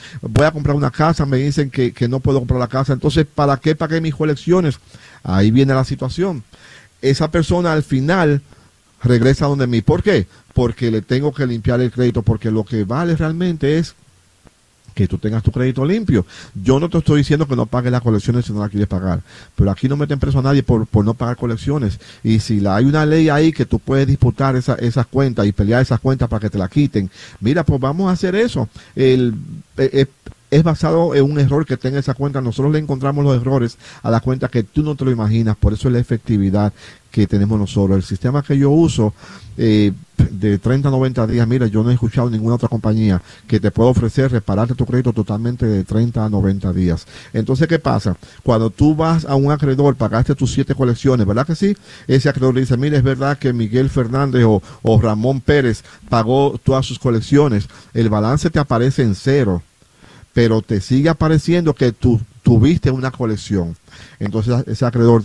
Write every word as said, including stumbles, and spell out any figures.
voy a comprar una casa, me dicen que, que no puedo comprar la casa, entonces ¿para qué pagué mis colecciones? Ahí viene la situación. Esa persona al final regresa donde mí. ¿Por qué? Porque le tengo que limpiar el crédito, porque lo que vale realmente es que tú tengas tu crédito limpio. Yo no te estoy diciendo que no pagues las colecciones si no las quieres pagar, pero aquí no meten preso a nadie por, por no pagar colecciones. Y si la, hay una ley ahí que tú puedes disputar esa, esas cuentas y pelear esas cuentas para que te la quiten, mira, pues vamos a hacer eso. El, eh, es basado en un error que tenga esa cuenta. Nosotros le encontramos los errores a la cuenta que tú no te lo imaginas. Por eso es la efectividad que tenemos nosotros. El sistema que yo uso eh, de treinta a noventa días, mira, yo no he escuchado ninguna otra compañía que te pueda ofrecer repararte tu crédito totalmente de treinta a noventa días. Entonces, ¿qué pasa? Cuando tú vas a un acreedor, pagaste tus siete colecciones, ¿verdad que sí? Ese acreedor le dice, mira, es verdad que Miguel Fernández o, o Ramón Pérez pagó todas sus colecciones. El balance te aparece en cero, pero te sigue apareciendo que tú tuviste una colección. Entonces ese acreedor